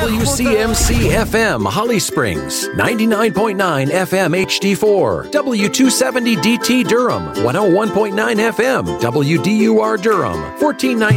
WCMC FM Holly Springs, 99.9 FM HD4, W270 DT Durham, 101.9 FM WDUR Durham, 1490